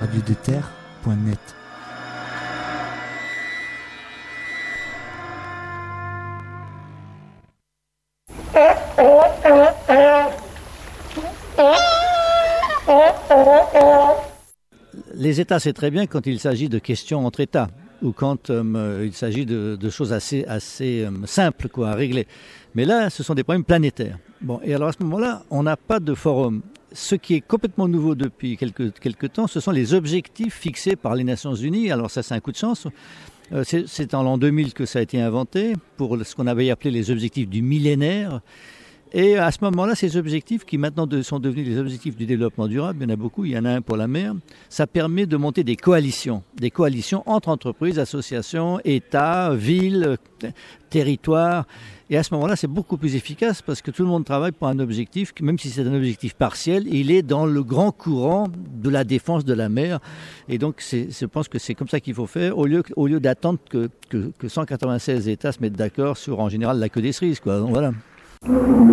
radiodéterre.net. Les États, c'est très bien quand il s'agit de questions entre États ou quand il s'agit de choses assez simples à régler. Mais là, ce sont des problèmes planétaires. Bon, et alors à ce moment-là, on n'a pas de forum. Ce qui est complètement nouveau depuis quelques temps, ce sont les objectifs fixés par les Nations Unies. Alors ça, c'est un coup de chance. C'est en l'an 2000 que ça a été inventé pour ce qu'on avait appelé les objectifs du millénaire. Et à ce moment-là, ces objectifs qui maintenant sont devenus les objectifs du développement durable, il y en a beaucoup, il y en a un pour la mer, ça permet de monter des coalitions entre entreprises, associations, États, villes, territoires. Et à ce moment-là, c'est beaucoup plus efficace parce que tout le monde travaille pour un objectif, même si c'est un objectif partiel, il est dans le grand courant de la défense de la mer. Et donc, je pense que c'est comme ça qu'il faut faire, au lieu d'attendre que 196 États se mettent d'accord sur, en général, la queue des cerises, quoi. Donc, voilà.